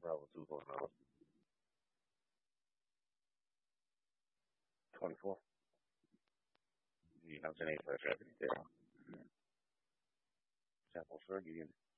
Bravo 2.0. 24. You have any pleasure every day. Chapel Ferguson.